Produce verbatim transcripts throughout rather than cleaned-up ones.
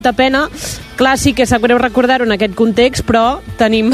molta pena. Clar, sí que sap greu recordar-ho en aquest context, però tenim...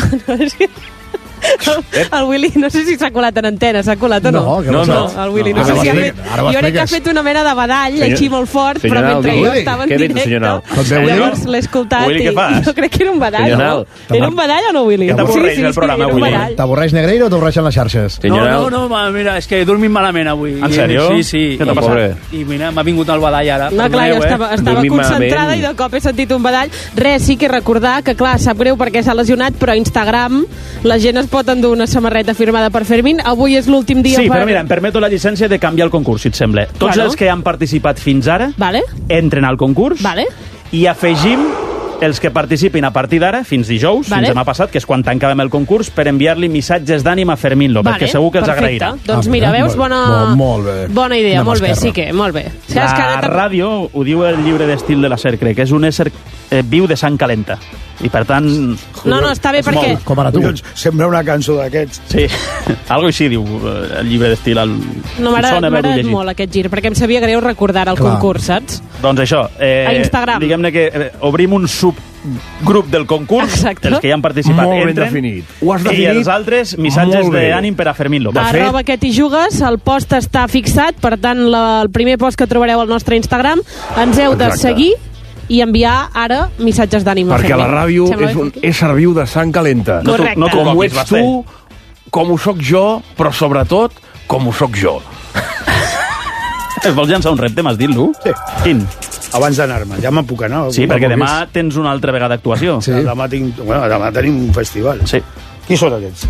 El Willy, no sé si s'ha colat en antena, s'ha colat o no? No, no, no. El Willy, no, no, sé si ha no, fet... Jo crec que ha fet una mena de badall, senyor, així molt fort, però mentre jo estava en directe, llavors l'he escoltat i jo crec que era un badall, no? Era un badall o no, Willy? T'avorreix el programa, Willy? T'avorreix Negreiro o t'avorreixen les xarxes? No, no, no, mira, és que he dormit malament avui. En sèrio? Sí, sí. Què t'ha passat? I mira, m'ha vingut el badall ara. No, clar, jo estava concentrada i de cop he sentit un badall. Res, sí que recordar que, clar, sap greu perquè s'ha lesionat, però a Instagram la gent es pot endur una samarreta firmada per Fermín. Avui és l'últim dia sí, per... però mira, em permeto la llicència de canviar el concurs, si et sembla. Tots claro. els que han participat fins ara vale. entren al concurs vale. i afegim els que participin a partir d'ara, fins dijous, vale. fins demà passat, que és quan tancàvem el concurs, per enviar-li missatges d'ànim a Fermín López, vale. que segur que els Perfecte. agrairà. Doncs mira, veus, bona, molt, molt bé. bona idea, Anem molt bé, esquerra. sí que, molt bé. La que ràdio, ho diu el llibre d'estil de la S E R, crec, que és un ésser eh, viu de sang calenta. I per tant... No, no, està bé perquè... Com ara tu. Sembla una cançó d'aquests. Sí, algo així diu el llibre d'estil. El... No, m'ha agradat molt aquest gir, perquè em sabia greu recordar el Clar. concurs, saps? Doncs això, eh, a Instagram. Diguem-ne que eh, obrim un subgrup del concurs, exacte. els que hi han participat molt entren, definit. Ho has definit i els altres missatges d'ànim per a Fermín López. Arroba que t'hi jugues, el post està fixat, per tant, la, el primer post que trobareu al nostre Instagram, ens heu de Exacte. seguir i enviar ara missatges d'ànim. Perquè la ràdio és un ésser viu de sang calenta. No Correcte. No com ho copis, ets tu, com ho sóc jo, però sobretot com ho sóc jo. Es vols llançar un repte, m'has dit, Lu? Sí. Quin? Abans d'anar-me, ja me'n puc anar. Sí, perquè demà tens una altra vegada actuació. Sí. Demà, tinc, bueno, demà tenim un festival. Sí. Qui són aquests?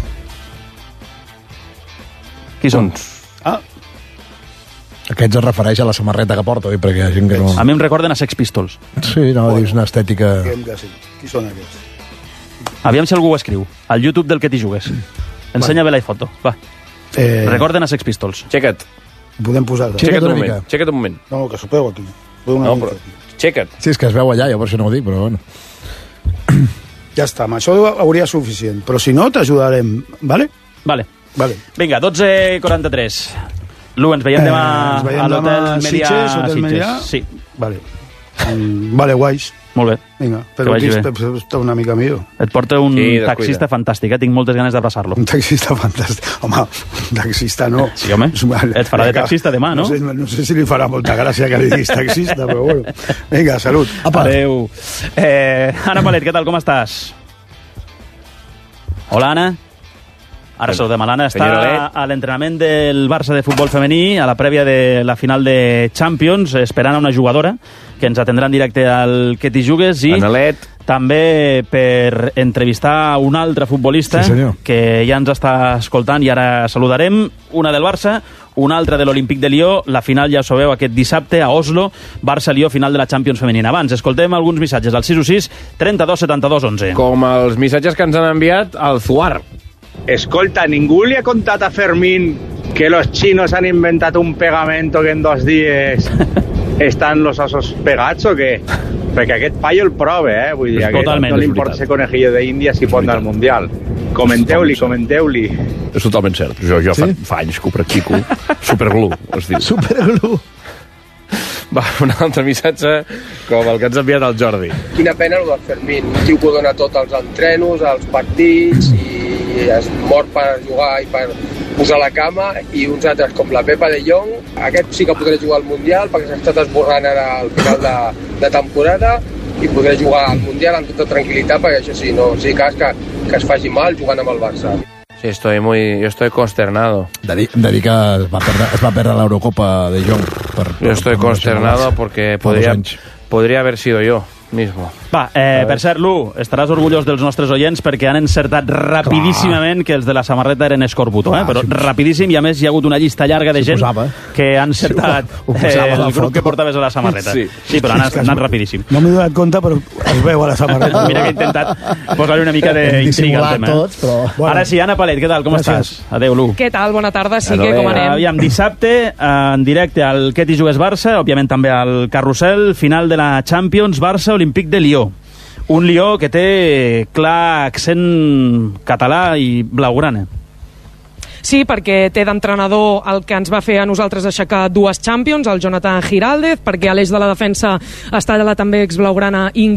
Qui són? Ah, Aquests es refereix a la samarreta que porta, oi? Perquè hi ha gent que no... A mi em recorden a Sex Pistols. Sí, no, dius una estètica... diguem que sí. Qui són aquests? Aviam si algú ho escriu. Al YouTube del que t'hi jugues. Ensenya bé la foto. Va. Eh, Recorden a Sex Pistols. Xeca't. Podem posar... Xeca't Xeca't un una moment. mica. Xeca't un moment. No, que sopeu aquí. Podeu una No, mica però... aquí. Xeca't. Sí, és que es veu allà, jo per això no ho dic, però bueno. Ja està, amb això hauria suficient. Però si no, t'ajudarem, vale? Vale. Vale. Vinga, dotze quaranta-tres. Lu, ens veiem demà Eh, ens veiem a l'Hotel demà a Melià. Sitges, Hotel Sitges. Melià. Sí, Vale. Mm, vale, guais. molt bé. Vinga, Que però vagi aquí bé. està- està una mica millor. Et porta un Sí, descuida. taxista fantàstic, eh? Tinc moltes ganes d'abraçar-lo. Un taxista fantàstic. Home, un taxista no. Sí, home. Et farà de taxista demà, no? No sé, no sé si li farà molta gràcia que li diguis taxista, però bueno. Vinga, salut. Apa. Adéu. Eh, Anna Palet, què tal, com estàs? Hola, Anna. Ara saludem a l'Anna. Està Senyora a l'entrenament del Barça de futbol femení, a la prèvia de la final de Champions, esperant a una jugadora que ens atendrà en directe al Que t'hi jugues i Analet. també per entrevistar un altre futbolista Sí, senyor. que ja ens està escoltant i ara saludarem. Una del Barça, una altra de l'Olímpic de Lió. La final ja ho sabeu aquest dissabte a Oslo. Barça-Lió, final de la Champions femenina. Abans, escoltem alguns missatges al sis u sis, trenta-dos, setanta-dos, onze. Com els missatges que ens han enviat al Zuar. Escolta, ¿ningú le ha contado a Fermín que los chinos han inventado un pegamento que en dos días están los osos pegats o què? Perquè aquest paio el prove, eh? Vull dir, És aquest totalment, no li és importa veritat. ser conejillo de Índia si pot anar al Mundial. Comenteu-li, comenteu-li. És totalment cert. Jo, jo Sí? fa, fa anys que ho practico. Superglue, es diu. Superglue. Va, un altre missatge com el que ens ha enviat el Jordi. Quina pena el del Fermín, un tio que ho dona tot als entrenos, als partits i es mor per jugar i per posar la cama, i uns altres com la Pepa de Jong, aquest sí que podrà jugar al Mundial perquè s'ha estat esborrant ara al final de, de temporada i podrà jugar al Mundial amb tota tranquil·litat perquè això sí, no sigui cas que, que es faci mal jugant amb el Barça. Sí, estoy muy, yo estoy consternado. De dir, de dir que es va perdre, es va perdre l'Eurocopa de Jong. Per, Yo estoy per- per consternado porque fa dos podría, anys. podría haber sido yo mismo. Va, eh, per cert, Lu, estaràs orgullós dels nostres oients perquè han encertat rapidíssimament que els de la samarreta eren Escorbuto, eh? Clar, però si- rapidíssim, i a més hi ha hagut una llista llarga de Si gent posava. que han encertat Sí, ho- ho posava eh, a la el grup foto. que portaves a la samarreta. Sí. sí però han anat rapidíssim. No m'he donat compte, però es veu a la samarreta. Mira que he intentat posar-hi una mica d'intriga al Dissimular tema. eh? tots, però... Bueno. Ara sí, Anna Palet, què tal, com Gràcies. estàs? Adéu, Lu. Què tal? Bona tarda, sí Adéu. que com anem? Aviam, dissabte, en directe al Que t'hi jugues Barça, òbviament també al Carrusel, final de la Champions, Barça, Olímpic de Lió. Un Lió que té clar accent català i blaugrana. Sí, perquè té d'entrenador el que ens va fer a nosaltres aixecar dues Champions, el Jonathan Giraldez, perquè a l'eix de la defensa està la també exblaugrana Ingrid